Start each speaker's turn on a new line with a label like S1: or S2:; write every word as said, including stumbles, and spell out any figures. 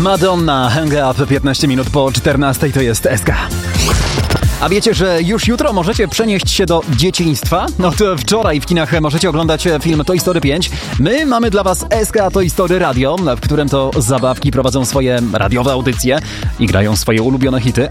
S1: Madonna, Hang Up, piętnaście minut po czternastej, to jest S K. A wiecie, że już jutro możecie przenieść się do dzieciństwa? No to wczoraj w kinach możecie oglądać film Toy Story pięć. My mamy dla was S K Toy Story Radio, w którym to zabawki prowadzą swoje radiowe audycje i grają swoje ulubione hity.